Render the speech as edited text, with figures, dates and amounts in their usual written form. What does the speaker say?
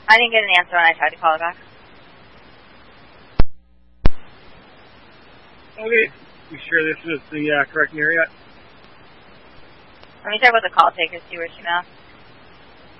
I didn't get an answer when I tried to call her back. Okay. You sure this is the correct Marriott? Let me check with the call taker, see where she now.